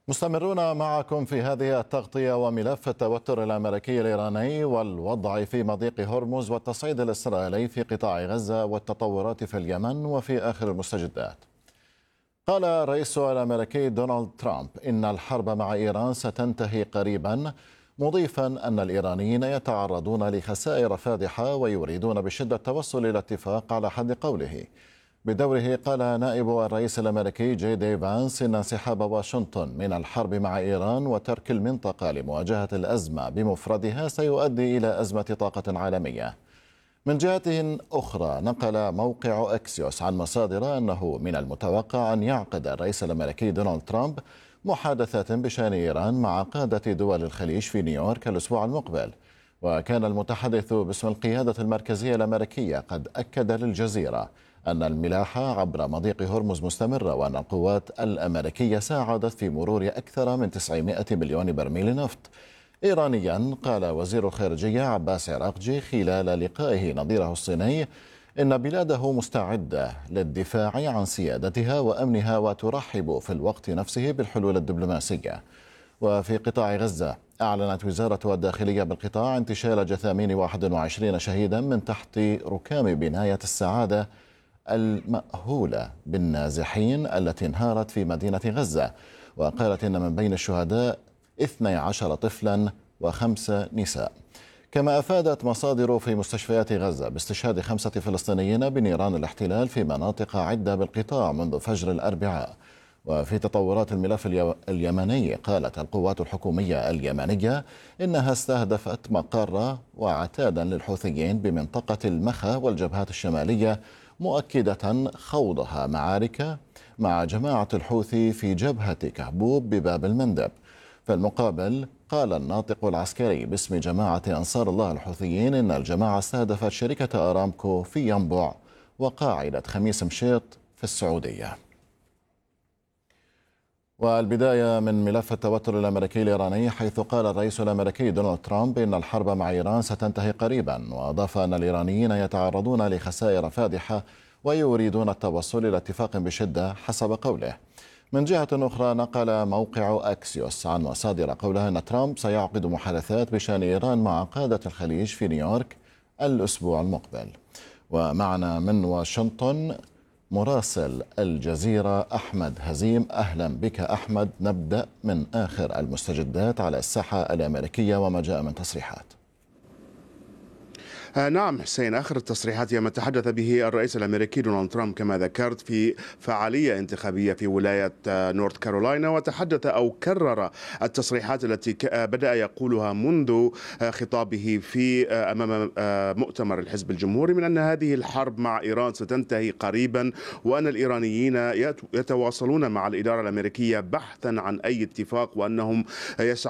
مستمرون معكم في هذه التغطية وملف التوتر الأمريكي الإيراني والوضع في مضيق هرمز والتصعيد الإسرائيلي في قطاع غزة والتطورات في اليمن وفي آخر المستجدات. قال الرئيس الأمريكي دونالد ترامب إن الحرب مع إيران ستنتهي قريبا، مضيفا أن الإيرانيين يتعرضون لخسائر فادحة ويريدون بشدة التوصل إلى اتفاق على حد قوله. بدوره قال نائب الرئيس الأمريكي جي دي فانس إن انسحاب واشنطن من الحرب مع إيران وترك المنطقة لمواجهة الأزمة بمفردها سيؤدي إلى أزمة طاقة عالمية. من جهة أخرى نقل موقع أكسيوس عن مصادر أنه من المتوقع أن يعقد الرئيس الأمريكي دونالد ترامب محادثات بشأن إيران مع قادة دول الخليج في نيويورك الأسبوع المقبل. وكان المتحدث باسم القيادة المركزية الأمريكية قد أكد للجزيرة أن الملاحة عبر مضيق هرمز مستمرة، وأن القوات الأمريكية ساعدت في مرور أكثر من 900 مليون برميل نفط. إيرانيا قال وزير الخارجية عباس عراقجي خلال لقائه نظيره الصيني إن بلاده مستعدة للدفاع عن سيادتها وأمنها وترحب في الوقت نفسه بالحلول الدبلوماسية. وفي قطاع غزة أعلنت وزارة الداخلية بالقطاع انتشال جثامين 21 شهيدا من تحت ركام بناية السعادة المأهولة بالنازحين التي انهارت في مدينة غزة. وقالت إن من بين الشهداء 12 طفلا و5 نساء. كما أفادت مصادر في مستشفيات غزة باستشهاد 5 فلسطينيين بنيران الاحتلال في مناطق عدة بالقطاع منذ فجر الأربعاء. وفي تطورات الملف اليمني قالت القوات الحكومية اليمنية إنها استهدفت مقر وعتادا للحوثيين بمنطقة المخا والجبهات الشمالية، مؤكدة خوضها معارك مع جماعة الحوثي في جبهة كهبوب بباب المندب. في المقابل قال الناطق العسكري باسم جماعة أنصار الله الحوثيين إن الجماعة استهدفت شركة أرامكو في ينبع وقاعدة خميس مشيط في السعودية. والبداية من ملف التوتر الأمريكي الإيراني، حيث قال الرئيس الأمريكي دونالد ترامب إن الحرب مع إيران ستنتهي قريبا، وأضاف أن الإيرانيين يتعرضون لخسائر فادحة ويريدون التوصل إلى اتفاق بشدة حسب قوله. من جهة أخرى نقل موقع أكسيوس عن مصادر قولها أن ترامب سيعقد محادثات بشأن إيران مع قادة الخليج في نيويورك الأسبوع المقبل. ومعنا من واشنطن مراسل الجزيرة أحمد هزيم. أهلا بك أحمد. نبدأ من آخر المستجدات على الساحة الأمريكية وما جاء من تصريحات. نعم حسين، آخر التصريحات هي ما تحدث به الرئيس الأمريكي دونالد ترامب كما ذكرت في فعالية انتخابية في ولاية نورث كارولاينا، وتحدث أو كرر التصريحات التي بدأ يقولها منذ خطابه في أمام مؤتمر الحزب الجمهوري من أن هذه الحرب مع إيران ستنتهي قريبا، وأن الإيرانيين يتواصلون مع الإدارة الأمريكية بحثا عن أي اتفاق، وأنهم يسعون